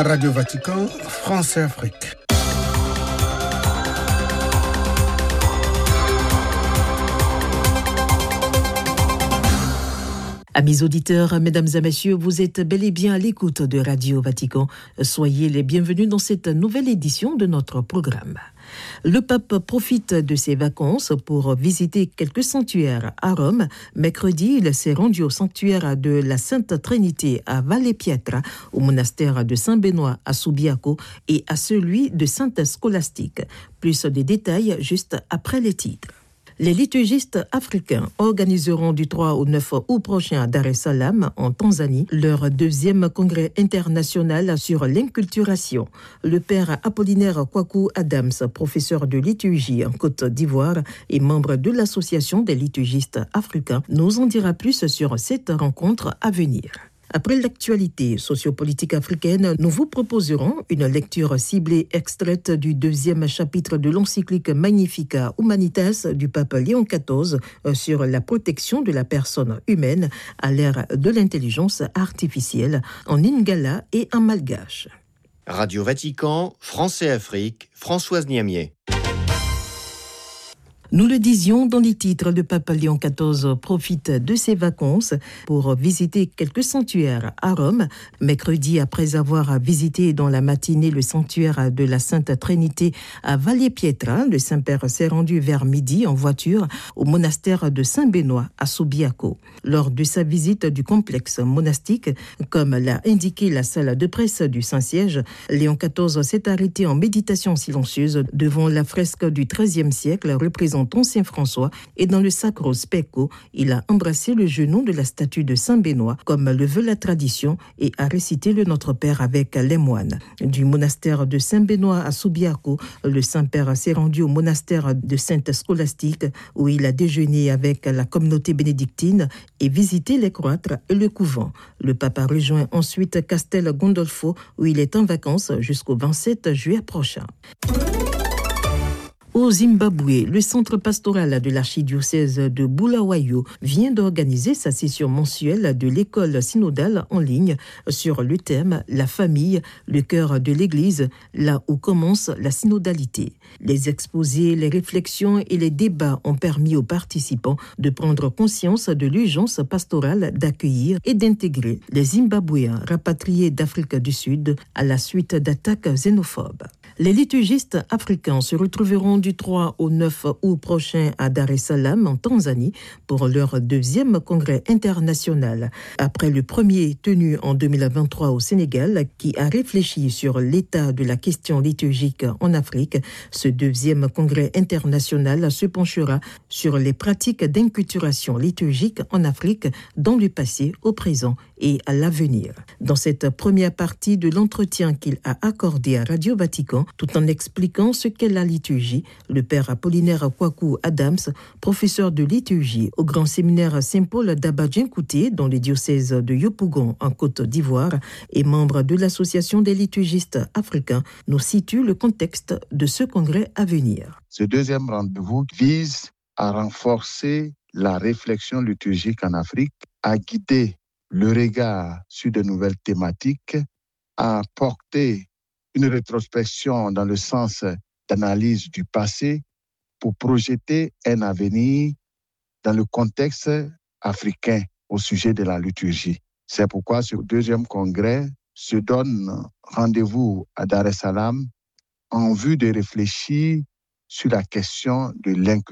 Radio Vatican, France et Afrique. Amis auditeurs, mesdames et messieurs, vous êtes bel et bien à l'écoute de Radio Vatican. Soyez les bienvenus dans cette nouvelle édition de notre programme. Le pape profite de ses vacances pour visiter quelques sanctuaires à Rome. Mercredi, il s'est rendu au sanctuaire de la Sainte Trinité à Valle Pietra, au monastère de Saint-Benoît à Subiaco et à celui de Sainte Scolastique. Plus de détails juste après les titres. Les liturgistes africains organiseront du 3 au 9 août prochain à Dar es Salaam, en Tanzanie, leur deuxième congrès international sur l'inculturation. Le père Apollinaire Kwaku Adams, professeur de liturgie en Côte d'Ivoire et membre de l'Association des liturgistes africains, nous en dira plus sur cette rencontre à venir. Après l'actualité sociopolitique africaine, nous vous proposerons une lecture ciblée extraite du deuxième chapitre de l'encyclique Magnificat Humanitas du pape Léon XIV sur la protection de la personne humaine à l'ère de l'intelligence artificielle en lingala et en malgache. Radio Vatican, France et Afrique, Françoise Niamier. Nous le disions dans les titres, le pape Léon XIV profite de ses vacances pour visiter quelques sanctuaires à Rome. Mercredi, après avoir visité dans la matinée le sanctuaire de la Sainte Trinité à Valle Pietra, le Saint-Père s'est rendu vers midi en voiture au monastère de Saint-Benoît à Subiaco. Lors de sa visite du complexe monastique, comme l'a indiqué la salle de presse du Saint-Siège, Léon XIV s'est arrêté en méditation silencieuse devant la fresque du XIIIe siècle représentant Saint François, et dans le Sacro Specco, il a embrassé le genou de la statue de Saint-Benoît, comme le veut la tradition, et a récité le Notre Père avec les moines. Du monastère de Saint-Benoît à Subiaco, le Saint-Père s'est rendu au monastère de Sainte Scolastique, où il a déjeuné avec la communauté bénédictine et visité les cloîtres et le couvent. Le pape a rejoint ensuite Castel Gandolfo, où il est en vacances jusqu'au 27 juillet prochain. Au Zimbabwe, le centre pastoral de l'archidiocèse de Bulawayo vient d'organiser sa session mensuelle de l'école synodale en ligne sur le thème « La famille, le cœur de l'Église, là où commence la synodalité ». Les exposés, les réflexions et les débats ont permis aux participants de prendre conscience de l'urgence pastorale d'accueillir et d'intégrer les Zimbabwéens rapatriés d'Afrique du Sud à la suite d'attaques xénophobes. Les liturgistes africains se retrouveront du 3 au 9 août prochain à Dar es Salaam, en Tanzanie, pour leur deuxième congrès international. Après le premier tenu en 2023 au Sénégal, qui a réfléchi sur l'état de la question liturgique en Afrique, ce deuxième congrès international se penchera sur les pratiques d'inculturation liturgique en Afrique dans le passé, au présent et à l'avenir. Dans cette première partie de l'entretien qu'il a accordé à Radio Vatican, tout en expliquant ce qu'est la liturgie, le père Apollinaire Kwaku Adams, professeur de liturgie au grand séminaire Saint-Paul d'Abadjinkouté dans le diocèse de Yopougon en Côte d'Ivoire et membre de l'Association des liturgistes africains, nous situe le contexte de ce congrès à venir. Ce deuxième rendez-vous vise à renforcer la réflexion liturgique en Afrique, à guider le regard sur de nouvelles thématiques, à porter une rétrospection dans le sens d'analyse du passé pour projeter un avenir dans le contexte africain au sujet de la liturgie. C'est pourquoi ce deuxième congrès se donne rendez-vous à Dar es Salaam en vue de réfléchir sur la question de l'inculturation